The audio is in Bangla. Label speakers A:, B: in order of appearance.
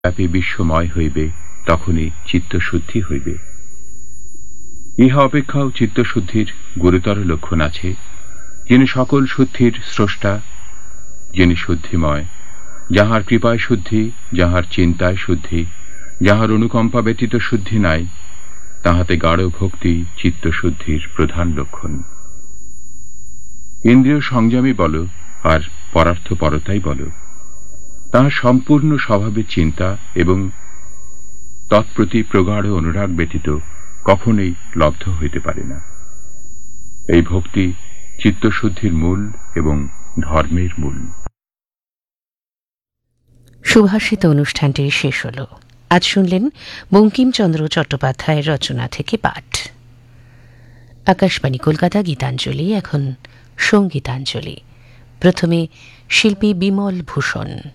A: ব্যাপী বিশ্বময় হইবে, তখনই চিত্তশুদ্ধি হইবে। ইহা অপেক্ষাও চিত্তশুদ্ধির গুরুতর লক্ষণ আছে। যিনি সকল শুদ্ধির স্রষ্টা, যিনি শুদ্ধিময়, যাহার কৃপায় শুদ্ধি, যাহার চিন্তায় শুদ্ধি, যাহার অনুকম্পা ব্যতীত শুদ্ধি নাই, তাহাতে গাঢ় ভক্তি চিত্তশুদ্ধির প্রধান লক্ষণ। ইন্দ্রিয় সংযমই বল আর পরার্থপরতাই বল, তাহার সম্পূর্ণ স্বভাবের চিন্তা এবং তৎপ্রতি প্রগাঢ় অনুরাগ ব্যতীত কখনোই লব্ধ হইতে পারে না। এই ভক্তি চিত্তশুদ্ধির মূল এবং ধর্মের মূল।
B: সুভাষিত অনুষ্ঠানটি শেষ হল। আজ শুনলেন বঙ্কিমচন্দ্র চট্টোপাধ্যায়ের রচনা থেকে পাঠ। আকাশবাণী কলকাতা গীতাঞ্জলি, এখন সঙ্গীতাঞ্জলি। প্রথমে শিল্পী বিমল ভূষণ।